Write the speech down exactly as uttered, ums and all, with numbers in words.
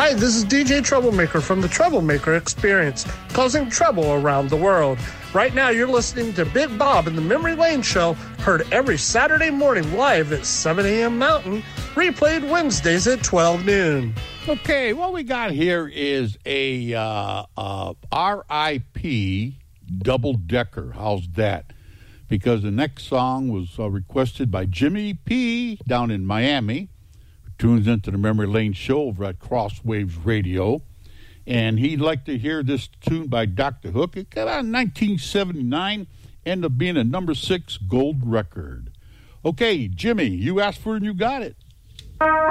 Hi, this is D J Troublemaker from the Troublemaker Experience, causing trouble around the world. Right now, you're listening to Big Bob and the Memory Lane Show, heard every Saturday morning live at seven a.m. Mountain, replayed Wednesdays at twelve noon. Okay, what we got here is a uh, uh, R I P double-decker. How's that? Because the next song was uh, requested by Jimmy P. down in Miami, who tunes into the Memory Lane Show over at Crosswaves Radio. And he'd like to hear this tune by Doctor Hook. It came out in nineteen seventy-nine, ended up being a number six gold record. Okay, Jimmy, you asked for it and you got it.